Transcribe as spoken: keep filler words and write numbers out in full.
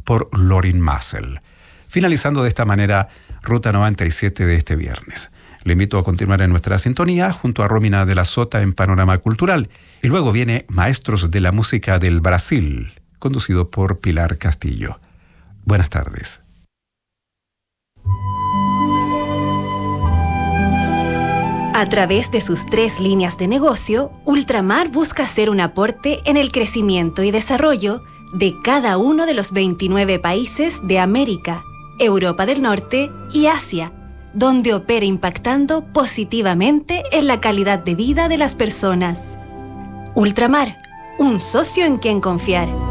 por Lorin Maazel. Finalizando de esta manera Ruta noventa y siete de este viernes. Le invito a continuar en nuestra sintonía junto a Romina de la Sota en Panorama Cultural. Y luego viene Maestros de la Música del Brasil, conducido por Pilar Castillo. Buenas tardes. A través de sus tres líneas de negocio, Ultramar busca hacer un aporte en el crecimiento y desarrollo de cada uno de los veintinueve países de América, Europa del Norte y Asia, donde opera impactando positivamente en la calidad de vida de las personas. Ultramar, un socio en quien confiar.